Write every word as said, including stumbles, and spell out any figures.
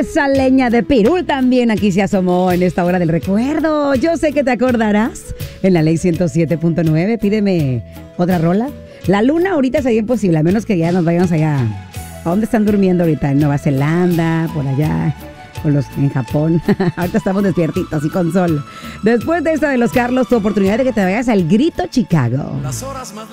Esa leña de pirul también aquí se asomó en esta hora del recuerdo. Yo sé que te acordarás. En la ley ciento siete punto nueve, pídeme otra rola. La luna ahorita sería imposible, a menos que ya nos vayamos allá. ¿A dónde están durmiendo ahorita? En Nueva Zelanda, por allá, o los, en Japón. Ahorita estamos despiertitos y con sol. Después de esta de los Carlos, tu oportunidad de que te vayas al Grito Chicago. Las horas más